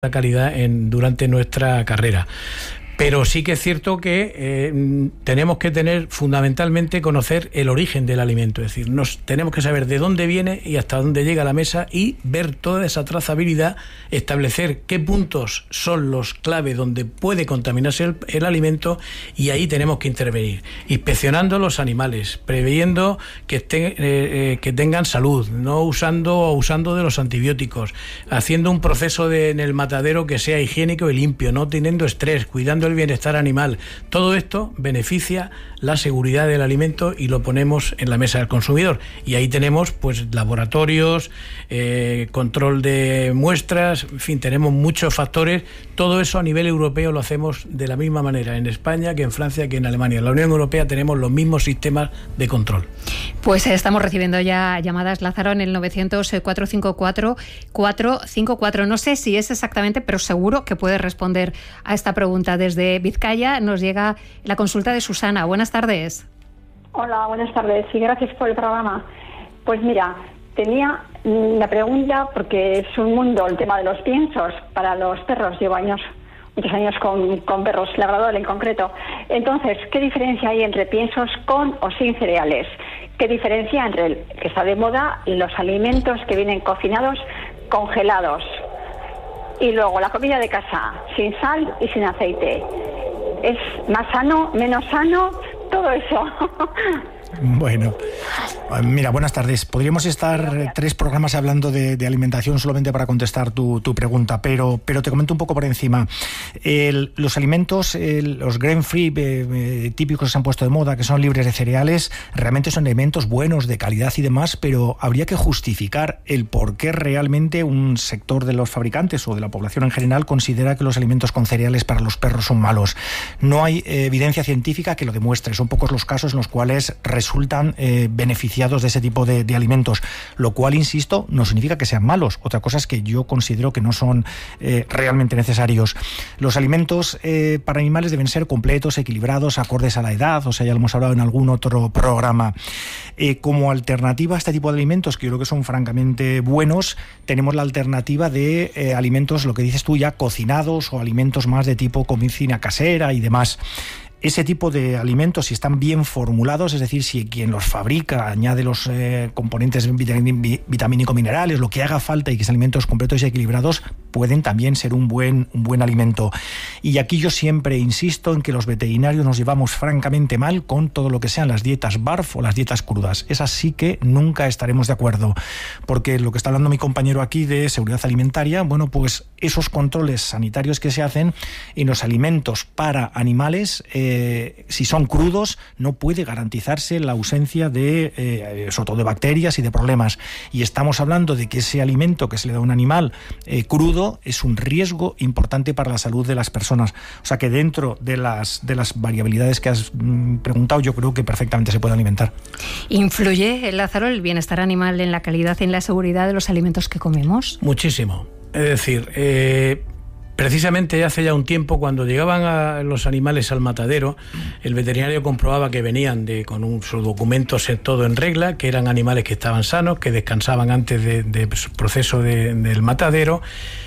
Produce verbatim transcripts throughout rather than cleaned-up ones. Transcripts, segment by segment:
la calidad en, durante nuestra carrera. Pero sí que es cierto que eh, tenemos que tener fundamentalmente conocer el origen del alimento, es decir, nos tenemos que saber de dónde viene y hasta dónde llega a la mesa y ver toda esa trazabilidad, establecer qué puntos son los clave donde puede contaminarse el, el alimento, y ahí tenemos que intervenir, inspeccionando los animales, previendo que estén, eh, eh, que tengan salud, no usando o usando de los antibióticos, haciendo un proceso de, en el matadero que sea higiénico y limpio, no teniendo estrés, cuidando el bienestar animal. Todo esto beneficia la seguridad del alimento y lo ponemos en la mesa del consumidor. Y ahí tenemos pues laboratorios, eh, control de muestras, en fin, tenemos muchos factores. Todo eso a nivel europeo lo hacemos de la misma manera en España que en Francia que en Alemania. En la Unión Europea tenemos los mismos sistemas de control. Pues estamos recibiendo ya llamadas, Lázaro, en el novecientos, cuatrocientos cincuenta y cuatro, cuatrocientos cincuenta y cuatro. No sé si es exactamente, pero seguro que puede responder a esta pregunta. Desde Vizcaya nos llega la consulta de Susana. Buenas tardes. Hola, buenas tardes y gracias por el programa. Pues mira, tenía la pregunta porque es un mundo el tema de los piensos para los perros. Llevo años, muchos años con, con perros, labrador en concreto. Entonces, ¿qué diferencia hay entre piensos con o sin cereales? ¿Qué diferencia entre el que está de moda y los alimentos que vienen cocinados, congelados? Y luego la comida de casa, sin sal y sin aceite. ¿Es más sano, menos sano? Todo eso. Bueno, mira, buenas tardes. Podríamos estar tres programas hablando de, de alimentación solamente para contestar tu, tu pregunta, pero, pero te comento un poco por encima. El, los alimentos, el, los grain free eh, eh, típicos que se han puesto de moda, que son libres de cereales, realmente son alimentos buenos, de calidad y demás, pero habría que justificar el por qué realmente un sector de los fabricantes o de la población en general considera que los alimentos con cereales para los perros son malos. No hay eh, evidencia científica que lo demuestre. Son pocos los casos en los cuales resultan eh, beneficiados de ese tipo de, de alimentos, lo cual, insisto, no significa que sean malos. Otra cosa es que yo considero que no son eh, realmente necesarios. Los alimentos eh, para animales deben ser completos, equilibrados, acordes a la edad, o sea, ya lo hemos hablado en algún otro programa. Eh, como alternativa a este tipo de alimentos, que yo creo que son francamente buenos, tenemos la alternativa de eh, alimentos, lo que dices tú, ya cocinados, o alimentos más de tipo cocina casera y demás. Ese tipo de alimentos, si están bien formulados, es decir, si quien los fabrica añade los eh, componentes vitamínico-minerales, lo que haga falta, y que sean alimentos completos y equilibrados, pueden también ser un buen, un buen alimento. Y aquí yo siempre insisto en que los veterinarios nos llevamos francamente mal con todo lo que sean las dietas B A R F o las dietas crudas. Esas sí que nunca estaremos de acuerdo, porque lo que está hablando mi compañero aquí de seguridad alimentaria, bueno, pues esos controles sanitarios que se hacen en los alimentos para animales, eh, Eh, si son crudos, no puede garantizarse la ausencia de, eh, sobre todo de bacterias y de problemas. Y estamos hablando de que ese alimento que se le da a un animal eh, crudo es un riesgo importante para la salud de las personas. O sea que dentro de las, de las variabilidades que has mm, preguntado, yo creo que perfectamente se puede alimentar. ¿Influye, Lázaro, el bienestar animal en la calidad y en la seguridad de los alimentos que comemos? Muchísimo. Es decir, eh, precisamente hace ya un tiempo, cuando llegaban a los animales al matadero, el veterinario comprobaba que venían de, con un, sus documentos todo en regla, que eran animales que estaban sanos, que descansaban antes del de, de proceso de, del matadero.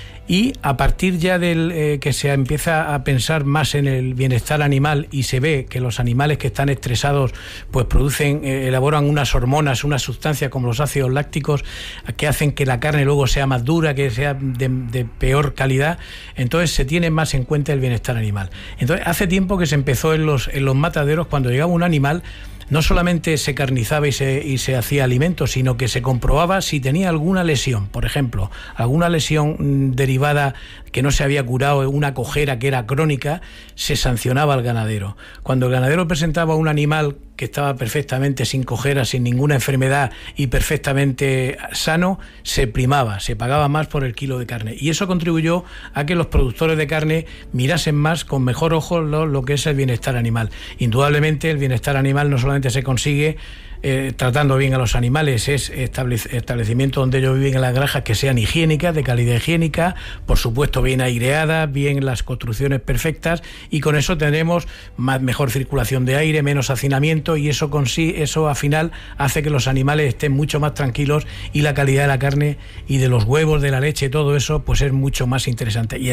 Y a partir ya del eh, que se empieza a pensar más en el bienestar animal y se ve que los animales que están estresados pues producen, eh, elaboran unas hormonas, unas sustancias como los ácidos lácticos que hacen que la carne luego sea más dura, que sea de, de peor calidad, entonces se tiene más en cuenta el bienestar animal. Entonces hace tiempo que se empezó en los, en los mataderos, cuando llegaba un animal, no solamente se carnizaba y se, y se hacía alimento, sino que se comprobaba si tenía alguna lesión, por ejemplo, alguna lesión derivada que no se había curado, una cojera que era crónica, se sancionaba al ganadero. Cuando el ganadero presentaba un animal que estaba perfectamente sin cojera, sin ninguna enfermedad y perfectamente sano, se primaba, se pagaba más por el kilo de carne. Y eso contribuyó a que los productores de carne mirasen más, con mejor ojo, lo, lo que es el bienestar animal. Indudablemente el bienestar animal no solamente se consigue eh, tratando bien a los animales, es establecimientos donde ellos viven en las granjas que sean higiénicas, de calidad higiénica, por supuesto bien aireadas, bien las construcciones perfectas, y con eso tendremos más, mejor circulación de aire, menos hacinamiento, y eso con sí, eso al final hace que los animales estén mucho más tranquilos y la calidad de la carne y de los huevos, de la leche, todo eso pues es mucho más interesante. Y